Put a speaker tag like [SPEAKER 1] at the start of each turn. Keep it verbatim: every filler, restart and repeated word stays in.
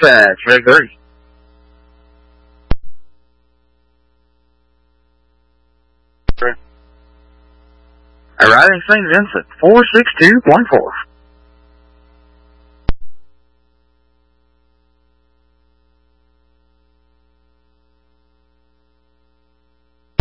[SPEAKER 1] Halifax, I agree. All right, Saint Vincent, four six two point four.